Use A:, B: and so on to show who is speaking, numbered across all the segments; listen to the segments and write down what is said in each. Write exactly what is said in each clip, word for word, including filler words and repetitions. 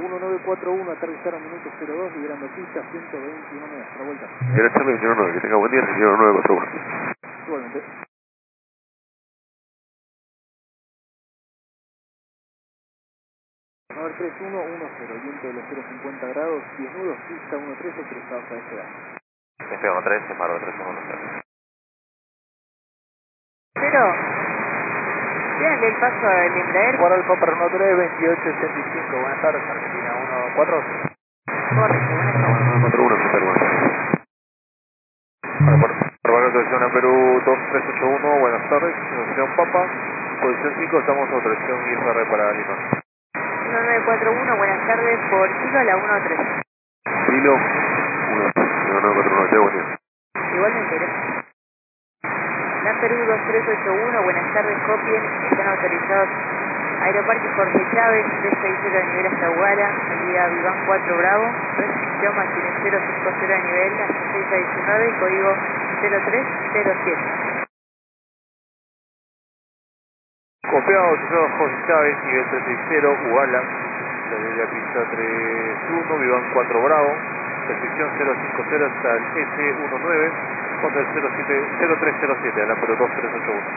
A: uno nueve cuatro uno, aterrizar a minuto cero dos, liberando pista, ciento veintiuno metros, vuelta.
B: Gracias, veintiuno nueve, que tenga buen día, señor nueve cuatro uno.
A: Igualmente. nueve tres uno uno cero, viento de los cero cincuenta grados, diez nudos, pista uno trece, cruzados a S A.
B: F uno trece, paro tres uno cero.
C: Cero. Díganle el paso al Embraer.
A: Guarda el Papa Renault tres, veintiocho sesenta y cinco, buenas tardes, Argentina uno cuatro.
C: Correcto, buenas tardes.
B: nueve cuatro uno, super buenas tardes. Aeropuerto autorización a Perú dos tres ocho uno, buenas tardes, situación Papa, posición cinco, estamos a autorización I S R para Lima.
C: uno nueve cuatro uno, buenas tardes, por Kilo a la uno tres.
B: Kilo, uno, nueve cuatro uno, te buen día.
C: Igualmente, gracias. La Perú dos tres ocho uno, buenas tardes, copien, están autorizados Aeroparque Jorge Chávez, tres seis cero de nivel hasta Ugala, salida Viván cuatro Bravo, restricción mantiene cero cinco cero de nivel hasta seis a diecinueve, código cero tres cero siete.
B: Copiado, autorizado Jorge Chávez, nivel tres seis cero, Ugala, salida pista tres uno, Viván cuatro Bravo, restricción cero cinco cero hasta el S diecinueve, contra el cero tres cero siete, a la Perú dos tres ocho uno.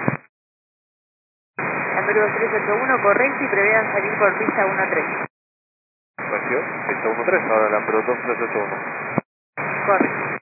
C: La Perú dos tres ocho uno, correcto, y prevean salir por pista uno tres.
B: Recibió, pista uno tres, ahora la Perú dos tres ocho uno.
C: Correcto.